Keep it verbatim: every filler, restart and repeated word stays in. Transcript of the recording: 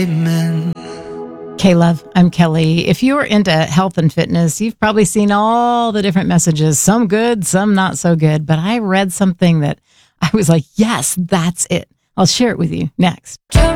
K-Love, I'm Kelly. If you're into health and fitness, you've probably seen all the different messages, some good, some not so good. But I read something that I was like, yes, that's it. I'll share it with you next.